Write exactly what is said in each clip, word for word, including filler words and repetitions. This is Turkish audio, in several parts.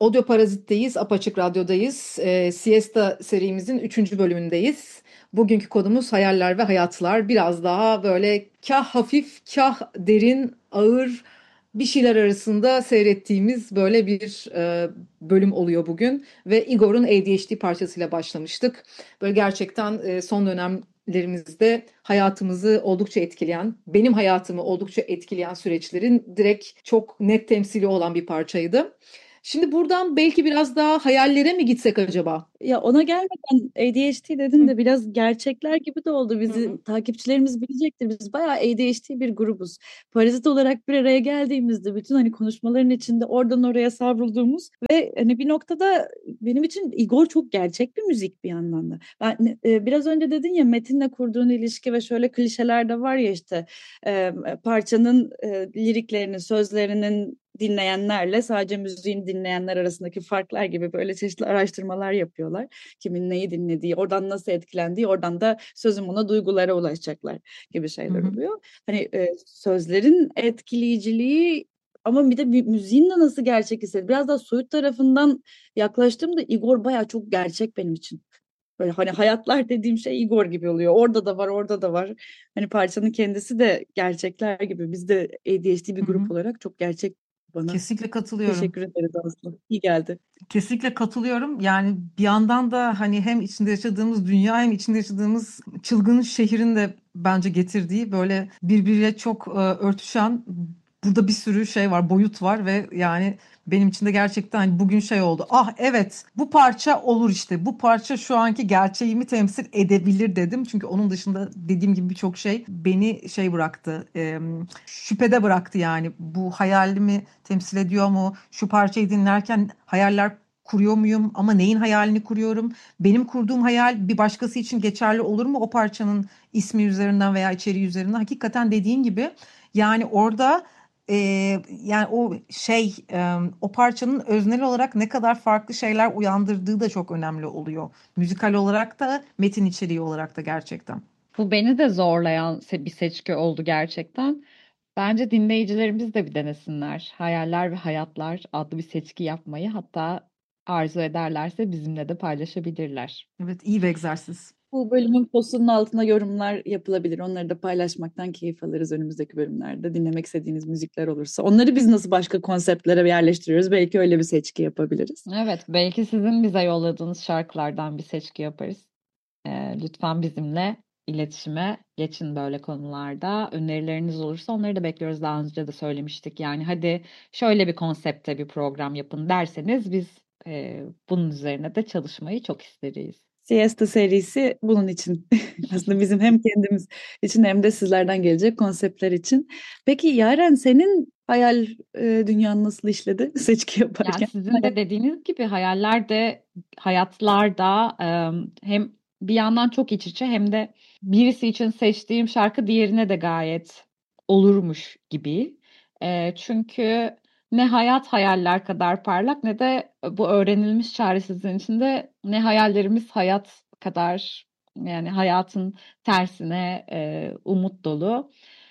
Audio Parazit'teyiz, Apaçık Radyo'dayız. Ee, Siesta serimizin üçüncü bölümündeyiz. Bugünkü konumuz hayaller ve hayatlar. Biraz daha böyle kah hafif, kah derin, ağır bir şeyler arasında seyrettiğimiz böyle bir e, bölüm oluyor bugün. Ve Igor'un A D H D parçasıyla başlamıştık. Böyle gerçekten e, son dönemlerimizde hayatımızı oldukça etkileyen, benim hayatımı oldukça etkileyen süreçlerin direkt çok net temsili olan bir parçaydı. Şimdi buradan belki biraz daha hayallere mi gitsek acaba? Ya ona gelmeden A D H D dedin Hı de biraz gerçekler gibi de oldu. hı hı. Bizi takipçilerimiz bilecektir. Biz bayağı A D H D bir grubuz. Parazit olarak bir araya geldiğimizde bütün hani konuşmaların içinde oradan oraya savrulduğumuz ve hani bir noktada benim için Igor çok gerçek bir müzik bir yandan da. Ben e, biraz önce dedin ya Metin'le kurduğun ilişki ve şöyle klişeler de var ya işte e, parçanın e, liriklerinin, sözlerinin dinleyenlerle sadece müziğin dinleyenler arasındaki farklar gibi böyle çeşitli araştırmalar yapıyorlar. Kimin neyi dinlediği, oradan nasıl etkilendiği, oradan da sözün buna duygulara ulaşacaklar gibi Hı şeyler hı. oluyor. Hani e, sözlerin etkileyiciliği ama bir de bir müziğin de nasıl gerçek hisset. Biraz daha soyut tarafından yaklaştığımda Igor baya çok gerçek benim için. Böyle hani hayatlar dediğim şey Igor gibi oluyor. Orada da var, orada da var. Hani parçanın kendisi de gerçekler gibi. Biz de A D H D bir Hı hı. grup olarak çok gerçek bana. Kesinlikle katılıyorum. Teşekkür ederiz Aslı. İyi geldi. Kesinlikle katılıyorum. Yani bir yandan da hani hem içinde yaşadığımız dünya hem içinde yaşadığımız çılgın şehrin de bence getirdiği böyle birbiriyle çok e, örtüşen burada bir sürü şey var, boyut var ve yani benim için de gerçekten hani bugün şey oldu. Ah evet, bu parça olur işte. Bu parça şu anki gerçeğimi temsil edebilir dedim. Çünkü onun dışında dediğim gibi birçok şey beni şey bıraktı. e, şüphede bıraktı yani. Bu hayalimi temsil ediyor mu? Şu parçayı dinlerken hayaller kuruyor muyum? Ama neyin hayalini kuruyorum? Benim kurduğum hayal bir başkası için geçerli olur mu? O parçanın ismi üzerinden veya içeriği üzerinden. Hakikaten dediğin gibi yani orada e, yani o şey e, o parçanın öznel olarak ne kadar farklı şeyler uyandırdığı da çok önemli oluyor. Müzikal olarak da metin içeriği olarak da gerçekten. Bu beni de zorlayan se- bir seçki oldu gerçekten. Bence dinleyicilerimiz de bir denesinler. Hayaller ve Hayatlar adlı bir seçki yapmayı, hatta arzu ederlerse bizimle de paylaşabilirler. Evet, iyi bir egzersiz. Bu bölümün postunun altına yorumlar yapılabilir. Onları da paylaşmaktan keyif alırız önümüzdeki bölümlerde. Dinlemek istediğiniz müzikler olursa. Onları biz nasıl başka konseptlere yerleştiriyoruz? Belki öyle bir seçki yapabiliriz. Evet, belki sizin bize yolladığınız şarkılardan bir seçki yaparız. Ee, lütfen bizimle iletişime geçin böyle konularda. Önerileriniz olursa onları da bekliyoruz. Daha önce de söylemiştik. Yani hadi şöyle bir konsepte bir program yapın derseniz biz e, bunun üzerine de çalışmayı çok isteriz. Siesta serisi bunun için. Aslında bizim hem kendimiz için hem de sizlerden gelecek konseptler için. Peki Yaren senin hayal e, dünyan nasıl işledi seçki Yani yaparken? sizin de dediğiniz gibi hayaller de hayatlar da em, hem bir yandan çok iç içe hem de birisi için seçtiğim şarkı diğerine de gayet olurmuş gibi. E, çünkü ne hayat hayaller kadar parlak ne de bu öğrenilmiş çaresizliğin içinde ne hayallerimiz hayat kadar, yani hayatın tersine e, umut dolu.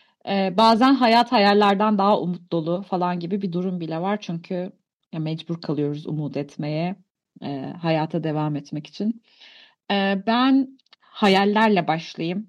E, bazen hayat hayallerden daha umut dolu falan gibi bir durum bile var çünkü ya mecbur kalıyoruz umut etmeye, e, hayata devam etmek için. E, ben hayallerle başlayayım.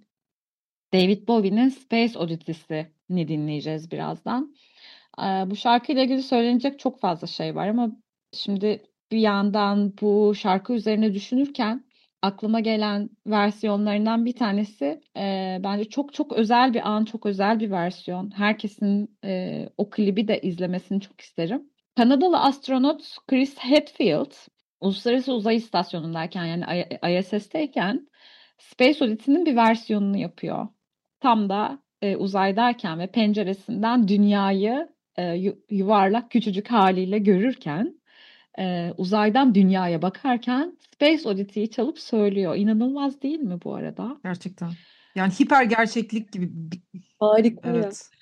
David Bowie'nin Space Odyssey'sini dinleyeceğiz birazdan. E, bu şarkıyla ilgili söylenecek çok fazla şey var ama şimdi bir yandan bu şarkı üzerine düşünürken aklıma gelen versiyonlarından bir tanesi e, bence çok çok özel bir an, çok özel bir versiyon. Herkesin e, o klibi de izlemesini çok isterim. Kanadalı astronot Chris Hadfield, Uluslararası Uzay İstasyonu'ndayken yani I S S'teyken Space Odyssey'nin bir versiyonunu yapıyor. Tam da e, uzaydayken ve penceresinden dünyayı e, yu- yuvarlak küçücük haliyle görürken, e, uzaydan dünyaya bakarken Space Oddity çalıp söylüyor. İnanılmaz değil mi bu arada? Gerçekten. Yani hiper gerçeklik gibi. bir- Harika ya. Evet.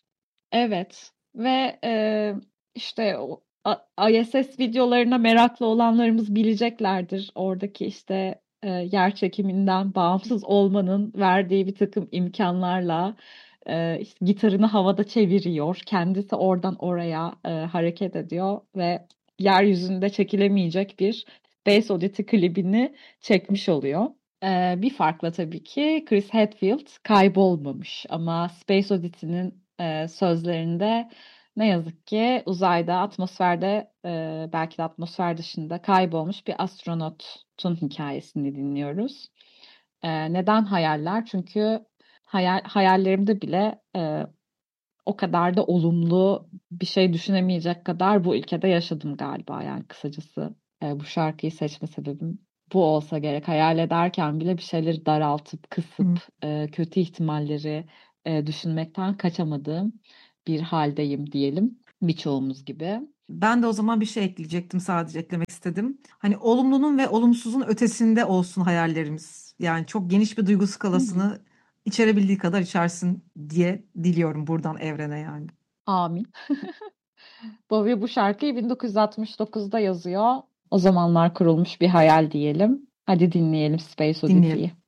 Evet ve e, işte o A- I S S videolarına meraklı olanlarımız bileceklerdir. Oradaki işte e, yer çekiminden bağımsız olmanın verdiği bir takım imkanlarla e, işte gitarını havada çeviriyor. Kendisi oradan oraya e, hareket ediyor ve yeryüzünde çekilemeyecek bir Space Oddity klibini çekmiş oluyor. Ee, bir farkla tabii ki Chris Hadfield kaybolmamış ama Space Oddity'nin e, sözlerinde ne yazık ki uzayda, atmosferde, e, belki de atmosfer dışında kaybolmuş bir astronotun hikayesini dinliyoruz. E, neden hayaller? Çünkü hayal, hayallerimde bile e, o kadar da olumlu bir şey düşünemeyecek kadar bu ülkede yaşadım galiba, yani kısacası. E, bu şarkıyı seçme sebebim bu olsa gerek. Hayal ederken bile bir şeyleri daraltıp, Hı. kısıp, e, kötü ihtimalleri e, düşünmekten kaçamadığım bir haldeyim diyelim. Birçoğumuz gibi. Ben de o zaman bir şey ekleyecektim, sadece eklemek istedim. Hani olumlunun ve olumsuzun ötesinde olsun hayallerimiz. Yani çok geniş bir duygu Hı hı. skalasını içerebildiği kadar içersin diye diliyorum buradan evrene yani. Amin. Bowie bu şarkıyı bin dokuz yüz altmış dokuzda yazıyor. O zamanlar kurulmuş bir hayal diyelim. Hadi dinleyelim Space Dinleyelim. Oddity'yi.